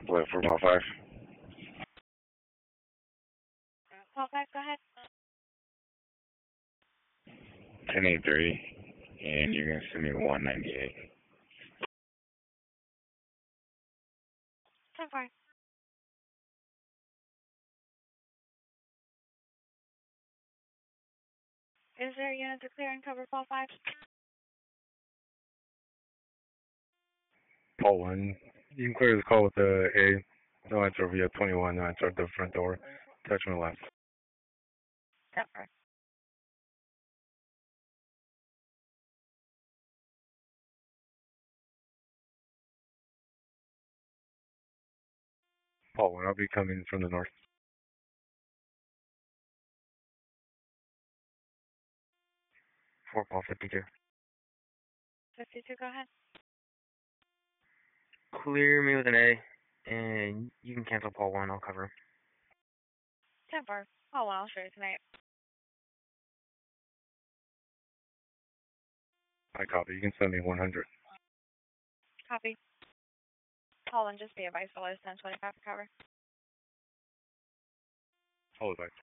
Blue for Paul 5. Paul 5, go ahead. 1083, and you're going to send me 198. 10-4. Is there a unit to clear and cover Paul 5? Paul 1, you can clear the call with the A. No answer via 21, no answer at the front door. Attachment left. 10-4. Paul 1, I'll be coming from the north. 4 Paul 52. 52, go ahead. Clear me with an A, and you can cancel Paul 1, I'll cover him. 10-4. Paul 1, I'll show you tonight. I copy. You can send me 100. Copy. Paul 1, just be advised, below 10-25 for cover. Hold it back.